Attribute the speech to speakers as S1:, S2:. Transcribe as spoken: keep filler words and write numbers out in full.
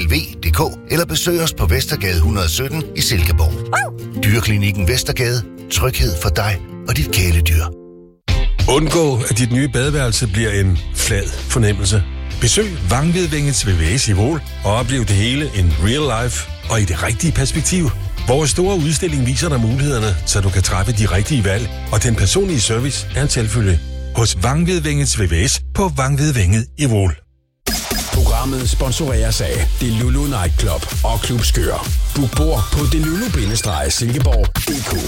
S1: l v punktum d k eller besøg os på Vestergade et hundrede og sytten i Silkeborg. Dyreklinikken Vestergade. Tryghed for dig og dit kæledyr.
S2: Undgå, at dit nye badeværelse bliver en flad fornemmelse. Besøg Vangvedvængets V V S i Vol og oplev det hele in real life og i det rigtige perspektiv. Vores store udstilling viser dig mulighederne, så du kan træffe de rigtige valg, og den personlige service er en selvfølge. Hos Vangvedvængets V V S på Vangvedvænget i Vol.
S3: Programmet sponsoreres af Delulu Nightclub og Klub Skør. Book bord på delulu bindestreg silkeborg punktum d k.